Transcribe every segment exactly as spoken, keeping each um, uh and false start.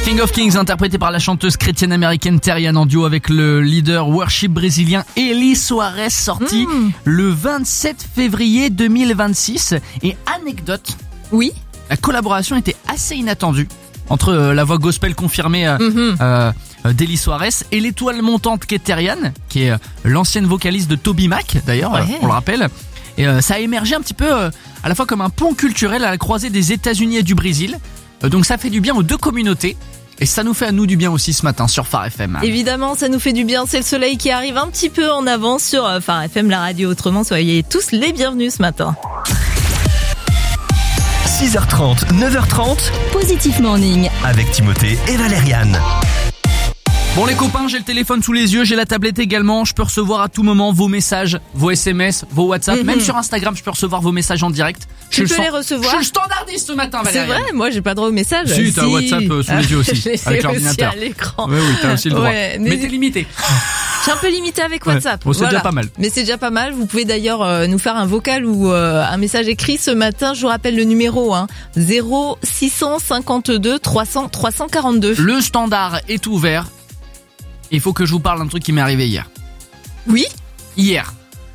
King of Kings, interprété par la chanteuse chrétienne américaine Terrian en duo avec le leader worship brésilien Eli Soares, sorti mmh. le vingt-sept février deux mille vingt-six. Et anecdote, oui, la collaboration était assez inattendue entre euh, la voix gospel confirmée euh, mmh. euh, d'Eli Soares et l'étoile montante qu'est Terrian, qui est euh, l'ancienne vocaliste de Toby Mac d'ailleurs, ouais. euh, on le rappelle. Et euh, ça a émergé un petit peu euh, à la fois comme un pont culturel à la croisée des États-Unis et du Brésil. Euh, donc ça fait du bien aux deux communautés. Et ça nous fait à nous du bien aussi ce matin sur Phare F M. Évidemment, ça nous fait du bien. C'est le soleil qui arrive un petit peu en avance sur Phare F M, la radio. Autrement, soyez tous les bienvenus ce matin. six heures trente, neuf heures trente. Positif Morning. Avec Timothée et Valériane. Bon les copains, j'ai le téléphone sous les yeux, j'ai la tablette également, je peux recevoir à tout moment vos messages, vos S M S, vos WhatsApp, mm-hmm. même sur Instagram je peux recevoir vos messages en direct. Tu je peux les sens... recevoir. Je suis le standardiste ce matin, Valérie. C'est vrai, moi j'ai pas droit aux messages. Si, t'as si. WhatsApp euh, sous les yeux aussi, avec l'ordinateur. Aussi à l'écran. Oui, oui, t'as aussi le droit. Ouais, mais t'es limité. Je suis un peu limité avec WhatsApp. Ouais, bon, c'est voilà. déjà pas mal. Mais c'est déjà pas mal. Vous pouvez d'ailleurs euh, nous faire un vocal ou euh, un message écrit ce matin. Je vous rappelle le numéro, hein, zéro six cent cinquante-deux trois cents trois cent quarante-deux. Le standard est ouvert. Il faut que je vous parle d'un truc qui m'est arrivé hier. Oui. Hier.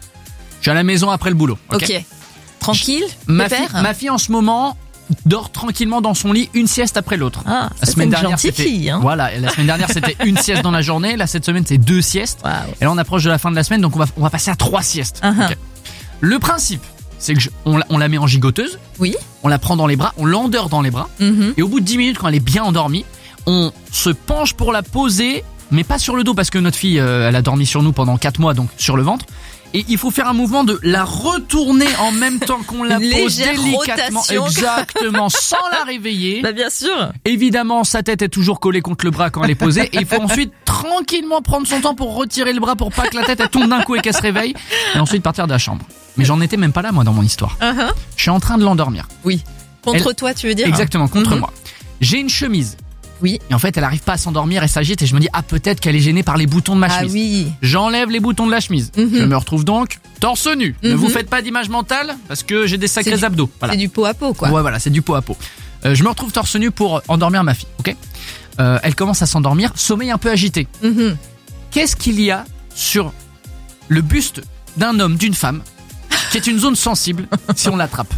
Je suis à la maison après le boulot. Ok. okay. Tranquille. Je, ma, fille, ma fille en ce moment dort tranquillement dans son lit une sieste après l'autre. Ah, la ça, semaine c'est dernière, une gentille c'était fille, hein. Voilà. La semaine dernière c'était une sieste dans la journée. Là cette semaine c'est deux siestes. Wow. Et là on approche de la fin de la semaine, donc on va on va passer à trois siestes. Uh-huh. Okay. Le principe, c'est que je, on, la, on la met en gigoteuse. Oui. On la prend dans les bras, on l'endort dans les bras. Mm-hmm. Et au bout de dix minutes, quand elle est bien endormie, on se penche pour la poser. Mais pas sur le dos parce que notre fille, euh, elle a dormi sur nous pendant quatre mois, donc sur le ventre. Et il faut faire un mouvement de la retourner en même temps qu'on la pose délicatement. Rotation. Exactement, sans la réveiller. Bah bien sûr. Évidemment, sa tête est toujours collée contre le bras quand elle est posée. Et il faut ensuite tranquillement prendre son temps pour retirer le bras pour pas que la tête elle tombe d'un coup et qu'elle se réveille. Et ensuite partir de la chambre. Mais j'en étais même pas là moi dans mon histoire. Uh-huh. Je suis en train de l'endormir. Oui. Contre elle... toi tu veux dire. Exactement, contre mm-hmm. moi. J'ai une chemise. Oui. Et en fait, elle arrive pas à s'endormir, elle s'agite et je me dis ah peut-être qu'elle est gênée par les boutons de ma chemise. Ah oui. J'enlève les boutons de la chemise. Mm-hmm. Je me retrouve donc torse nu. Mm-hmm. Ne vous faites pas d'image mentale parce que j'ai des sacrés c'est abdos. Du, voilà. C'est du peau à peau quoi. Ouais voilà, c'est du peau à peau. Euh, je me retrouve torse nu pour endormir ma fille. Ok. Euh, elle commence à s'endormir, sommeil un peu agité. Mm-hmm. Qu'est-ce qu'il y a sur le buste d'un homme, d'une femme, qui est une zone sensible si on l'attrape?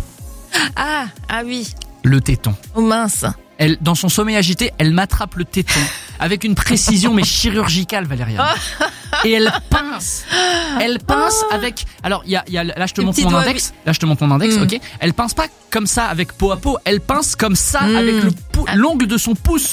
Ah ah oui. Le téton. Oh mince. Elle, dans son sommeil agité, elle m'attrape le téton avec une précision mais chirurgicale, Valériane. Et elle pince. Elle pince avec. Alors, il y a, y a, là, je te montre mon doigt, index. oui. Là, je te montre mon index, mm. ok. Elle pince pas comme ça avec peau à peau. Elle pince comme ça mm. avec le pou- l'ongle de son pouce.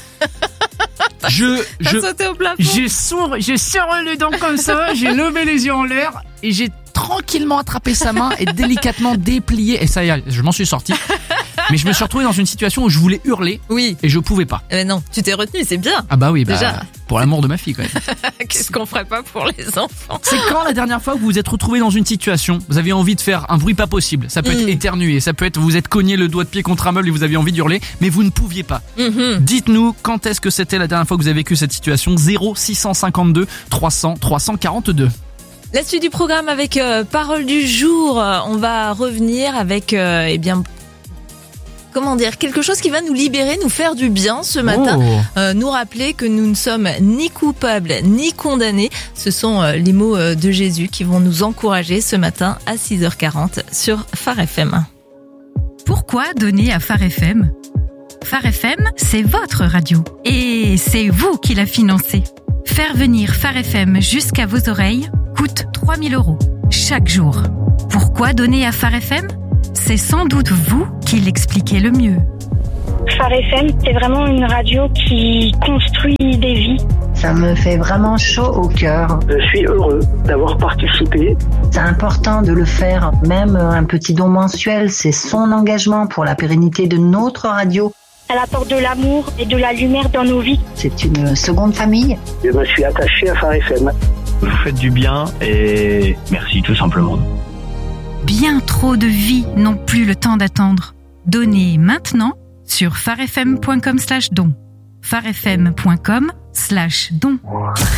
Je, T'as je, sauté au plafond. j'ai sourd, j'ai serré les dents comme ça, j'ai levé les yeux en l'air et j'ai tranquillement attrapé sa main et délicatement déplié. Et ça y est, je m'en suis sorti. Mais je me suis retrouvé dans une situation où je voulais hurler. Oui. Et je pouvais pas. Eh non, tu t'es retenu, c'est bien. Ah bah oui, bah, déjà. Pour l'amour de ma fille quand même. Qu'est-ce qu'on ferait pas pour les enfants? C'est quand la dernière fois que vous vous êtes retrouvé dans une situation, vous avez envie de faire un bruit pas possible. Ça peut être mmh. éternuer, ça peut être vous êtes cogné le doigt de pied contre un meuble et vous aviez envie d'hurler, mais vous ne pouviez pas. Mmh. Dites-nous quand est-ce que c'était la dernière fois que vous avez vécu cette situation. Zéro six cent cinquante-deux trois cents trois cent quarante-deux. La suite du programme avec euh, Parole du jour. On va revenir avec euh, eh bien comment dire, quelque chose qui va nous libérer, nous faire du bien ce matin, oh. euh, nous rappeler que nous ne sommes ni coupables ni condamnés. Ce sont euh, les mots euh, de Jésus qui vont nous encourager ce matin à six heures quarante sur Phare F M. Pourquoi donner à Phare F M ? Phare F M, c'est votre radio et c'est vous qui la financez. Faire venir Phare F M jusqu'à vos oreilles coûte trois mille euros chaque jour. Pourquoi donner à Phare F M ? C'est sans doute vous qui l'expliquez le mieux. Phare F M, c'est vraiment une radio qui construit des vies. Ça me fait vraiment chaud au cœur. Je suis heureux d'avoir participé. C'est important de le faire. Même un petit don mensuel, c'est son engagement pour la pérennité de notre radio. Elle apporte de l'amour et de la lumière dans nos vies. C'est une seconde famille. Je me suis attaché à Phare F M. Vous faites du bien et merci tout simplement. Bien trop de vies n'ont plus le temps d'attendre. Donnez maintenant sur pharefm point com slash don. pharefm point com slash don.